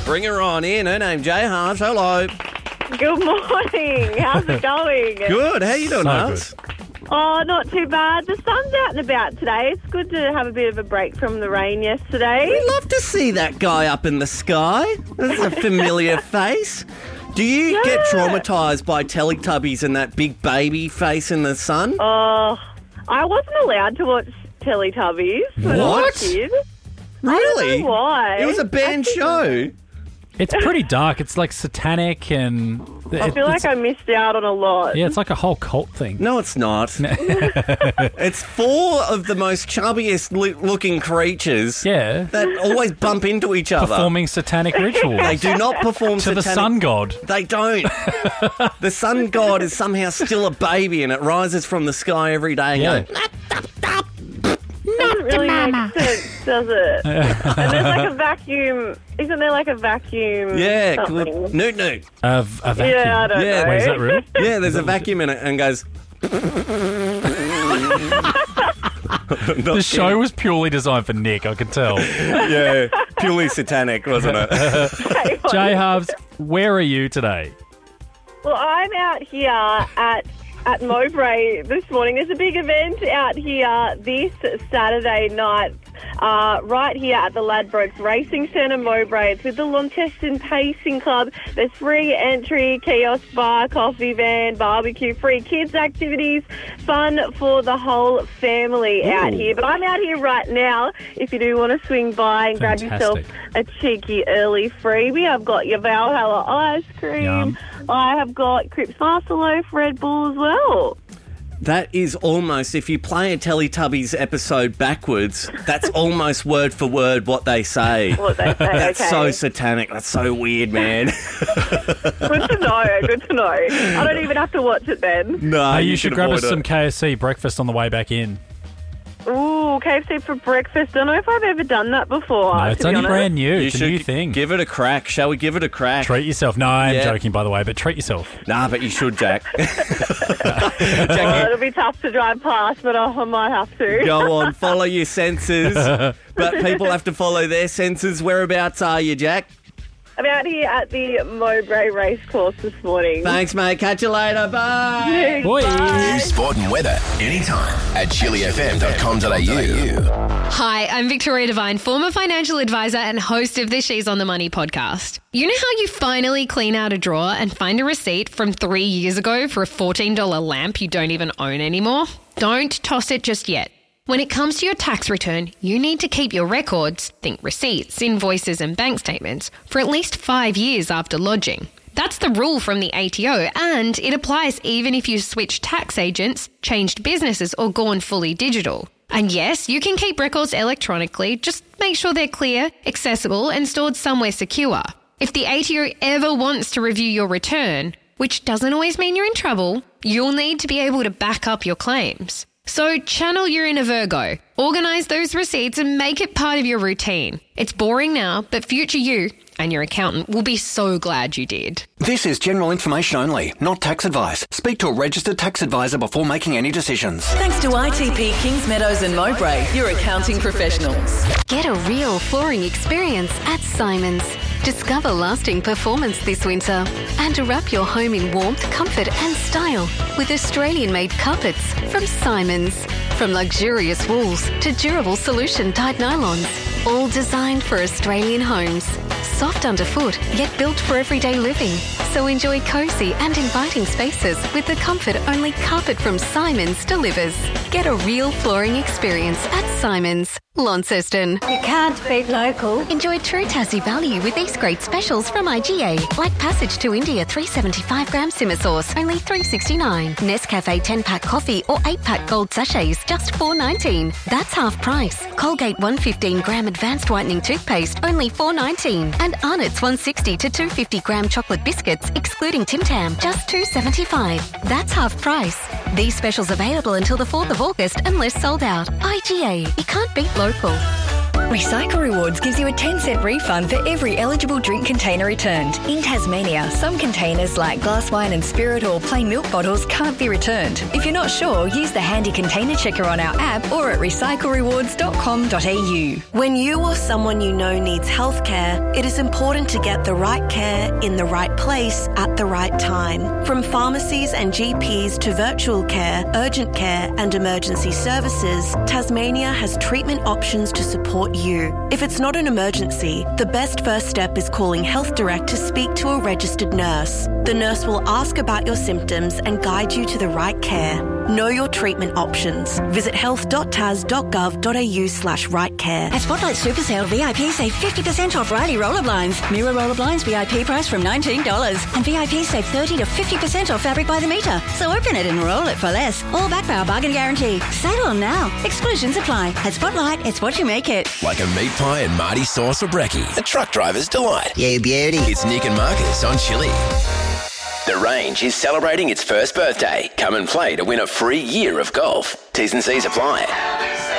Bring her on in. Her name Jay Harsh. Hello. Good morning. How's it going? Good. How you doing, So Harsh? Oh, not too bad. The sun's out and about today. It's good to have a bit of a break from the rain yesterday. We love to see that guy up in the sky. That's a familiar face. Do you get traumatised by Teletubbies and that big baby face in the sun? Oh, I wasn't allowed to watch Teletubbies when I was What? a kid. Really? I don't know why. It was a banned show. It's pretty dark. It's like satanic and... I feel like I missed out on a lot. Yeah, it's like a whole cult thing. No, it's not. It's four of the most chubbiest looking creatures Yeah. that always bump into each other. Performing satanic rituals. They do not perform to the satanic... sun god. They don't. The sun god is somehow still a baby and it rises from the sky every day and Yeah. goes... Doesn't really make sense, does it? And there's like a vacuum. Isn't there like a vacuum? Yeah, something? Newt. A vacuum. Yeah, I don't Yeah, know. Wait, is that real? Yeah, there's a vacuum in it and goes... The show was purely designed for Nick, I can tell. Yeah, purely satanic, wasn't it? Jay Hubs, where are you today? Well, I'm out here at Mowbray this morning. There's a big event out here this Saturday night, right here at the Ladbrokes Racing Centre, Mowbray. It's with the Launceston Pacing Club. There's free entry, kiosk, bar, coffee van, barbecue, free kids activities, fun for the whole family out here. But I'm out here right now if you do want to swing by and grab yourself a cheeky early freebie. I've got your Valhalla ice cream. Yum. I have got Cripps Master Loaf, Red Bull as well. That is almost, if you play a Teletubbies episode backwards, that's almost word for word what they say. What they say, That's okay. so satanic. That's so weird, man. Good to know, good to know. I don't even have to watch it then. No, You should grab us avoid some it. KFC breakfast on the way back in. Ooh, KFC for breakfast. Don't know if I've ever done that before. No, it's to be only honest. brand new. You It's a should new thing. give it a crack. Shall we give it a crack? Treat yourself. No, I'm Yeah. joking, by the way, but treat yourself. Nah, but you should, Jack. Oh, Jack, it'll be tough to drive past, but I might have to. go on, follow your senses. But people have to follow their senses. Whereabouts are you, Jack? I'm out here at the Mowbray Racecourse this morning. Thanks, mate. Catch you later. Bye. Boy. News, sport and weather anytime at chillyfm.com.au. Hi, I'm Victoria Devine, former financial advisor and host of the She's on the Money podcast. You know how you finally clean out a drawer and find a receipt from 3 years ago for a $14 lamp you don't even own anymore? Don't toss it just yet. When it comes to your tax return, you need to keep your records, think receipts, invoices and bank statements, for at least 5 years after lodging. That's the rule from the ATO, and it applies even if you've switched tax agents, changed businesses or gone fully digital. And yes, you can keep records electronically, just make sure they're clear, accessible and stored somewhere secure. If the ATO ever wants to review your return, which doesn't always mean you're in trouble, you'll need to be able to back up your claims. So channel your inner Virgo, organise those receipts and make it part of your routine. It's boring now, but future you and your accountant will be so glad you did. This is general information only, not tax advice. Speak to a registered tax advisor before making any decisions. Thanks to ITP Kings Meadows and Mowbray, your accounting professionals. Get a real flooring experience at Simons. Discover lasting performance this winter and wrap your home in warmth, comfort and style with Australian-made carpets from Simons. From luxurious wools to durable solution-dyed nylons, all designed for Australian homes. Soft underfoot, yet built for everyday living. So enjoy cosy and inviting spaces with the comfort only carpet from Simons delivers. Get a real flooring experience at Simons, Launceston. You can't beat local. Enjoy true Tassie value with these great specials from IGA. Like Passage to India 375 gram simmer sauce, only $3.69. Nescafe 10-pack coffee or 8-pack gold sachets, just $4.19. That's half price. Colgate 115 gram advanced whitening toothpaste, only $4.19. And Arnott's 160 to 250 gram chocolate biscuits, excluding Tim Tam, just $2.75. That's half price. These specials available until the 4th of August unless sold out. IGA. You can't beat local. Recycle Rewards gives you a 10-cent refund for every eligible drink container returned. In Tasmania, some containers like glass wine and spirit or plain milk bottles can't be returned. If you're not sure, use the handy container checker on our app or at recyclerewards.com.au. When you or someone you know needs healthcare, it is important to get the right care in the right place at the right time. From pharmacies and GPs to virtual care, urgent care and emergency services, Tasmania has treatment options to support you. If it's not an emergency, the best first step is calling Health Direct to speak to a registered nurse. The nurse will ask about your symptoms and guide you to the right care. Know your treatment options. Visit health.tas.gov.au/right care. At Spotlight Super Sale, VIP save 50% off Riley roller blinds. Mirror roller blinds VIP price from $19. And VIP save 30 to 50% off fabric by the metre. So open it and roll it for less. All backed by our bargain guarantee. Sale on now. Exclusions apply. At Spotlight, it's what you make it. Like a meat pie and Marty sauce for brekkie. A truck driver's delight. Yeah, beauty. It's Nick and Marcus on Chili. The Range is celebrating its first birthday. Come and play to win a free year of golf. T's and C's apply.